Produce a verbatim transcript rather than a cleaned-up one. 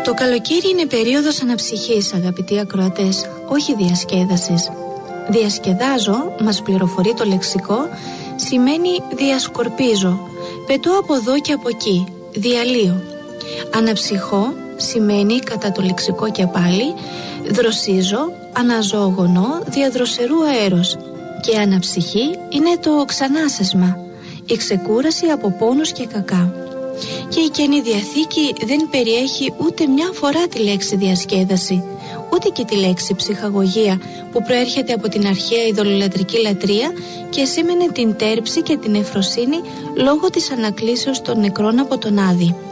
Το καλοκαίρι είναι περίοδος αναψυχής, αγαπητοί ακροατές, όχι διασκέδασης. Διασκεδάζω, μας πληροφορεί το λεξικό, σημαίνει διασκορπίζω, πετώ από εδώ και από εκεί, διαλύω. Αναψυχώ σημαίνει, κατά το λεξικό και πάλι, δροσίζω, αναζώογονο, διαδροσερού αέρος. Και αναψυχή είναι το ξανάσεσμα, η ξεκούραση από πόνους και κακά. Και η Καινή Διαθήκη δεν περιέχει ούτε μια φορά τη λέξη διασκέδαση, ούτε και τη λέξη ψυχαγωγία που προέρχεται από την αρχαία ειδωλολατρική λατρεία και σήμαινε την τέρψη και την ευφροσύνη λόγω της ανακλήσεως των νεκρών από τον Άδη.